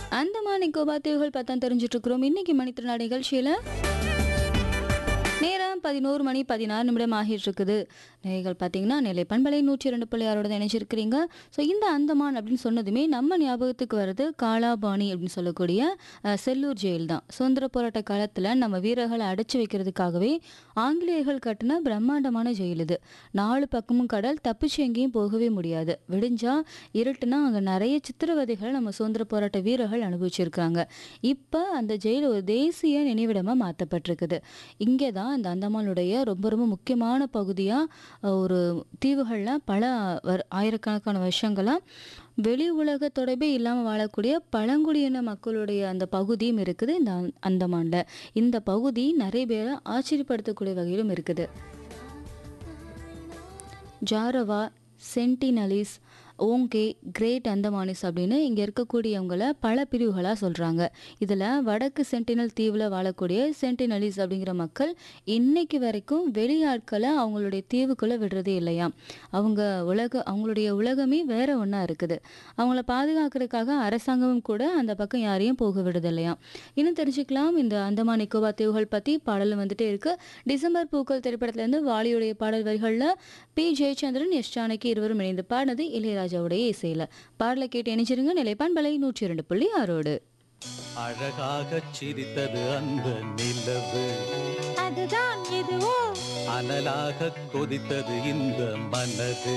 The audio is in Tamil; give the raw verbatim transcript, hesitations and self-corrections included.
அந்தமான் நிக்கோபார் தீவுகள் பத்தாம் தெரிஞ்சிட்டு இருக்கிறோம். இன்னைக்கு மணித்திருநாள் நிகழ்ச்சியில நேரம் பதினோரு மணி பதினாறு நிமிடம் ஆகிட்டு இருக்குது. நீங்கள் பார்த்தீங்கன்னா நெல்லை பண்பலை நூற்றி இரண்டு புள்ளி ஆறோட இணைஞ்சிருக்கிறீங்க. ஸோ இந்த அந்தமான் அப்படின்னு சொன்னதுமே நம்ம ஞாபகத்துக்கு வருது காலாபாணி அப்படின்னு சொல்லக்கூடிய அஹ், செல்லூர் ஜெயில் தான். சுதந்திர போராட்ட காலத்தில் நம்ம வீரர்களை அடைச்சி வைக்கிறதுக்காகவே ஆங்கிலேயர்கள் கட்டின பிரம்மாண்டமான ஜெயில் இது. நாலு பக்கமும் கடல், தப்பிச்சு எங்கேயும் போகவே முடியாது. விடிஞ்சா இருட்டுனா அங்கே நிறைய சித்திரவதைகளை நம்ம சுதந்திர போராட்ட வீரர்கள் அனுபவிச்சிருக்காங்க. இப்போ அந்த ஜெயில் ஒரு தேசிய நினைவிடமாக மாற்றப்பட்டிருக்குது. இங்கே தான் இந்த அந்தமானுடைய ரொம்ப ரொம்ப முக்கியமான பகுதியாக ஒரு தீவுகளில் பல வர் ஆயிரக்கணக்கான வருஷங்களாக வெளி உலக தொடர்பே இல்லாமல் வாழக்கூடிய பழங்குடியின மக்களுடைய அந்த பகுதியும் இருக்குது இந்த அந்- அந்தமான்ல. இந்த பகுதி நிறைய பேரை ஆச்சரியப்படுத்தக்கூடிய வகையிலும் இருக்குது. ஜாரவா, சென்டினலிஸ், ஓங்கே, கிரேட் அந்தமானிஸ் அப்படின்னு இங்கே இருக்கக்கூடியவங்கள பல பிரிவுகளாக சொல்கிறாங்க. இதில் வடக்கு சென்டினல் தீவில் வாழக்கூடிய சென்டினலிஸ் அப்படிங்கிற மக்கள் இன்னைக்கு வரைக்கும் வெளியாட்களை அவங்களுடைய தீவுக்குள்ளே விடுறதே இல்லையாம். அவங்க உலக அவங்களுடைய உலகமே வேற ஒன்றா இருக்குது. அவங்கள பாதுகாக்கிறதுக்காக அரசாங்கமும் கூட அந்த பக்கம் யாரையும் போக விடுறது இல்லையாம். இன்னும் தெரிஞ்சுக்கலாம் இந்த அந்தமான் நிக்கோபார் தீவுகள் பற்றி பாடல் வந்துட்டே இருக்கு. டிசம்பர் பூக்கள் திரைப்படத்திலேருந்து வாலியுடைய பாடல் வரிகளில் பி ஜெயச்சந்திரன், எஸ் ஜானகி இருவரும் இணைந்து பாடினது இளையராஜாவுடைய இசையில. பாடலை கேட்டு இணைச்சிருங்க நிலைப்பான் பலை நூற்றி இரண்டு புள்ளி ஆறோடு. அழகாகச் சிரித்தது அந்த நிலவு, அதுதான் எதுவோ அனலாகக் கொதித்தது இந்த மனது.